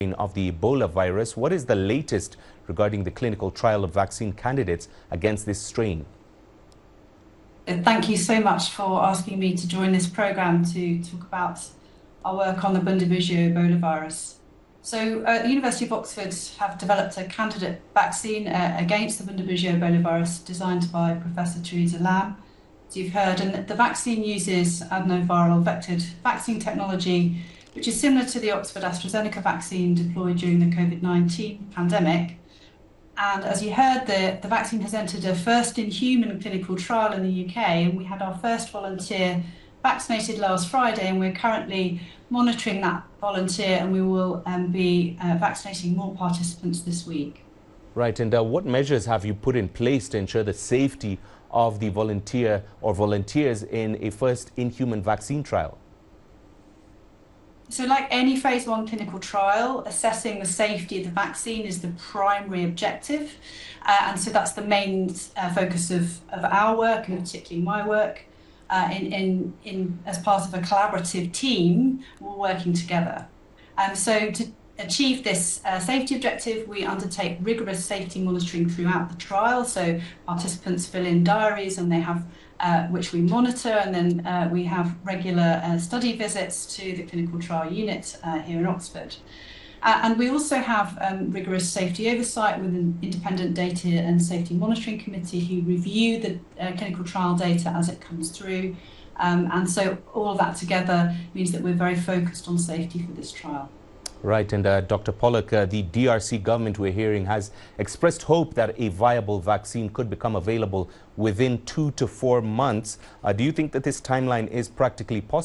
of the Ebola virus. What is the latest regarding the clinical trial of vaccine candidates against this strain? Thank you so much for asking me to join this program to talk about our work on the Bundibugyo Ebola virus. So the University of Oxford have developed a candidate vaccine against the Bundibugyo Ebola virus designed by Professor Theresa Lam, as you've heard. And the vaccine uses adenoviral vectored vaccine technology, which is similar to the Oxford AstraZeneca vaccine deployed during the COVID-19 pandemic. And as you heard, the vaccine has entered a first-in-human clinical trial in the UK, and we had our first volunteer vaccinated last Friday, and we're currently monitoring that volunteer, and we will be vaccinating more participants this week. Right, and what measures have you put in place to ensure the safety of the volunteer or volunteers in a first-in-human vaccine trial? So like any phase 1 clinical trial, assessing the safety of the vaccine is the primary objective. And so that's the main focus of our work, and particularly my work. As part of a collaborative team, we're working together. So to achieve this safety objective, we undertake rigorous safety monitoring throughout the trial. So participants fill in diaries, and they have which we monitor, and then we have regular study visits to the clinical trial unit here in Oxford. And we also have rigorous safety oversight with an independent data and safety monitoring committee who review the clinical trial data as it comes through. And so all of that together means that we're very focused on safety for this trial. Right, and Dr. Pollock, the DRC government, we're hearing, has expressed hope that a viable vaccine could become available within 2 to 4 months. Do you think that this timeline is practically possible?